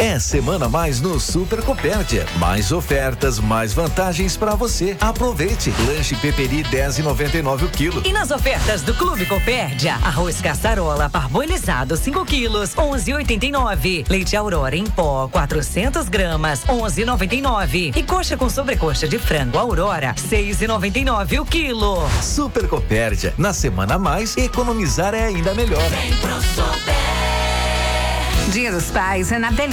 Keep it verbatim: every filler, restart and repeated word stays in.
É semana a mais no Super Copérdia. Mais ofertas, mais vantagens para você. Aproveite. Lanche Peperi dez e noventa e nove o quilo. E nas ofertas do Clube Copérdia, arroz caçarola parbolizado cinco quilos, onze e oitenta e nove. Leite Aurora em pó quatrocentas gramas, onze e noventa e nove. E coxa com sobrecoxa de frango Aurora, seis e noventa e nove o quilo. Super Copérdia. Na semana a mais, economizar é ainda melhor. Dia dos Pais é na Delícia.